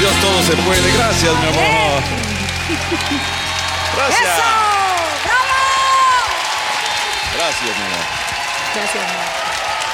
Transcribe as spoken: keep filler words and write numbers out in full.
Dios todo se puede. Gracias, mi amor. Gracias. ¡Eso! ¡Bravo! Gracias, mi amor. Gracias, amor.